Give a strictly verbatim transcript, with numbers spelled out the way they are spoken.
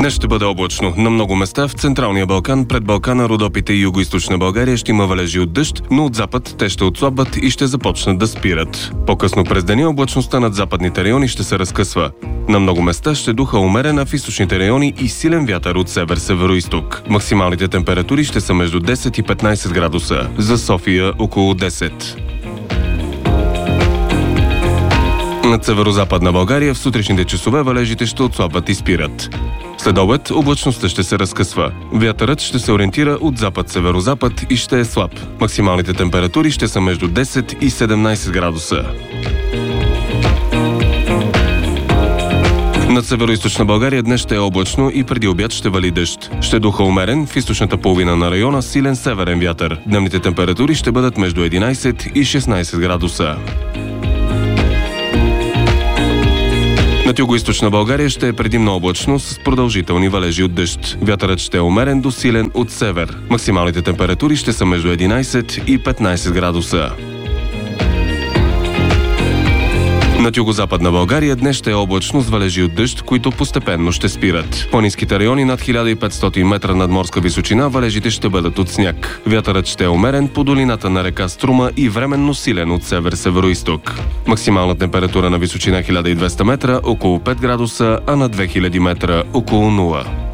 Днес ще бъде облачно. На много места в Централния Балкан, пред Балкана, Родопите и Югоизточна България ще има валежи от дъжд, но от запад те ще отслабват и ще започнат да спират. По-късно през деня облачността над западните райони ще се разкъсва. На много места ще духа умерена в източните райони и силен вятър от север-североизток. Максималните температури ще са между десет и петнайсет градуса. За София около десет. Над северо-западна България в сутрешните часове валежите ще отслабват и спират. След обед облачността ще се разкъсва. Вятърът ще се ориентира от запад-северозапад и ще е слаб. Максималните температури ще са между десет и седемнайсет градуса. Над северо-източна България днес ще е облачно и преди обяд ще вали дъжд. Ще духа умерен, в източната половина на района силен северен вятър. Дневните температури ще бъдат между единайсет и шестнайсет градуса. Над югоизточна България ще е предимно облачно с продължителни валежи от дъжд. Вятърът ще е умерен до силен от север. Максималните температури ще са между единайсет и петнайсет градуса. Над югозападна България днес ще е облачно с валежи от дъжд, които постепенно ще спират. По ниските райони над хиляда и петстотин метра надморска височина валежите ще бъдат от сняг. Вятърът ще е умерен по долината на река Струма и временно силен от север-североизток. Максимална температура на височина хиляда и двеста метра около пет градуса, а на две хиляди метра около нула.